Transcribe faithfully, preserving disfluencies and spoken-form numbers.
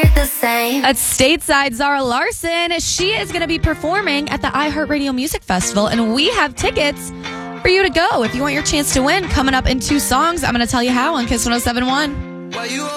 it the same. At stateside, Zara Larson, she is going to be performing at the iHeartRadio Music Festival, and we have tickets for you to go. If you want your chance to win, coming up in two songs, I'm going to tell you how on Kiss one oh seven point one.